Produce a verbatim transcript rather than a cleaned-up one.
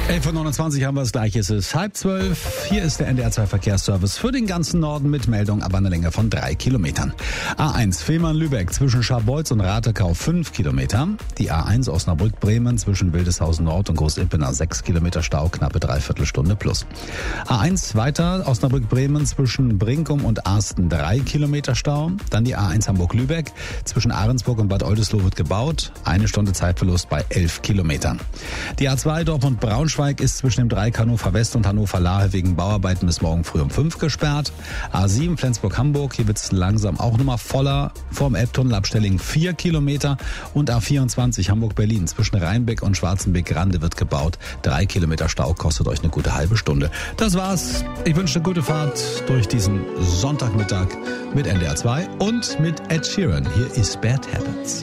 elf Uhr neunundzwanzig haben wir es gleich, es ist halb zwölf. Hier ist der N D R zwei Verkehrsservice für den ganzen Norden mit Meldung ab einer Länge von drei Kilometern. A eins Fehmarn-Lübeck zwischen Scharbeutz und Ratekau fünf Kilometer. Die A eins Osnabrück-Bremen zwischen Wildeshausen Nord und Groß-Ippener sechs Kilometer Stau, knappe Dreiviertelstunde plus. A eins weiter Osnabrück-Bremen zwischen Brinkum und Arsten drei Kilometer Stau. Dann die A eins Hamburg-Lübeck zwischen Ahrensburg und Bad Oldesloe wird gebaut. Eine Stunde Zeitverlust bei elf Kilometern. Die A zwei Dortmund-Braunschweig ist zwischen dem Dreieck Hannover West und Hannover Lahe wegen Bauarbeiten bis morgen früh um fünf gesperrt. A sieben Flensburg-Hamburg, hier wird es langsam auch nochmal voller. Vorm Elbtunnel ab Stellingen vier Kilometer. Und A vierundzwanzig Hamburg-Berlin zwischen Rheinbeck und Schwarzenbeck-Grande wird gebaut. Drei Kilometer Stau kostet euch eine gute halbe Stunde. Das war's. Ich wünsche eine gute Fahrt durch diesen Sonntagmittag mit N D R zwei und mit Ed Sheeran. Hier ist Bad Habits.